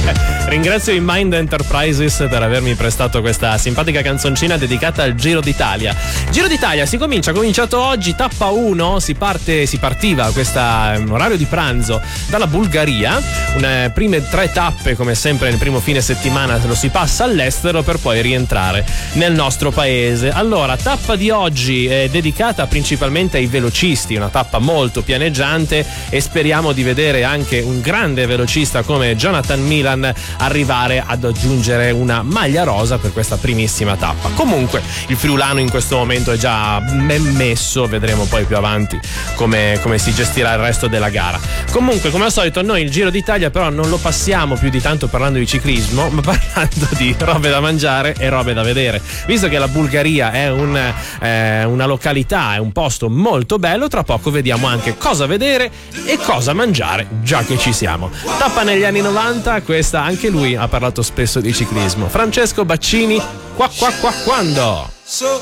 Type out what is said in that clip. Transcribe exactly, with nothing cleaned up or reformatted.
Ringrazio i Mind Enterprises per avermi prestato questa simpatica canzoncina dedicata al Giro d'Italia. Giro d'Italia si comincia, ha cominciato oggi, tappa uno, si parte, si partiva questa um, orario di pranzo dalla Bulgaria, una prime tre tappe come sempre nel primo fine settimana lo si passa all'estero per poi rientrare nel nostro paese. Allora, tappa di oggi è dedicata principalmente ai velocisti, una tappa molto pianeggiante e speriamo di vedere anche un grande velocista come Jonathan Milan arrivare ad aggiungere una maglia rosa per questa primissima tappa. Comunque il friulano in questo momento è già ben messo, vedremo poi più avanti come, come si gestirà il resto della gara. Comunque, come al solito, noi il Giro d'Italia però non lo passiamo più di tanto parlando di ciclismo, ma parlando di robe da mangiare e robe da vedere. Visto che la Bulgaria è un, eh, una località, è un posto molto bello, tra poco vediamo anche cosa vedere e cosa mangiare, già che ci siamo. Tappa negli anni novanta, questa anche lui ha parlato spesso di ciclismo. Francesco Baccini, qua qua qua quando? So